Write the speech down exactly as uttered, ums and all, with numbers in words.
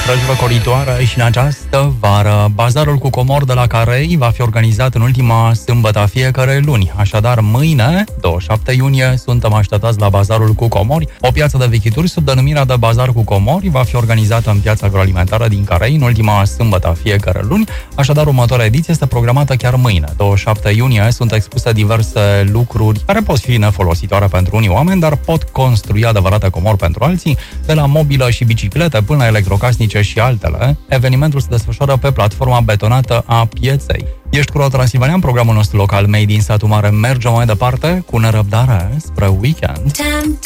răjvăcoritoare și în această vară. Bazarul cu comori de la Carei va fi organizat în ultima sâmbătă a fiecare luni. Așadar, mâine, douăzeci și șapte iunie, suntem așteptați la Bazarul cu comori. O piață de vechituri sub denumirea de Bazar cu comori va fi organizată în piața agroalimentară din Carei în ultima sâmbătă a fiecare luni. Așadar, următoarea ediție este programată chiar mâine, douăzeci și șapte iunie. Sunt expuse diverse lucruri care pot fi nefolositoare pentru unii oameni, dar pot construi adevărate comori pentru alții, de la mobilă și biciclete până la electrocasnice și altele. Evenimentul se desfășoară pe platforma betonată a pieței. Ești cu Transilvania în programul nostru local Made in Satu Mare. Mergem mai departe cu nerăbdare spre weekend.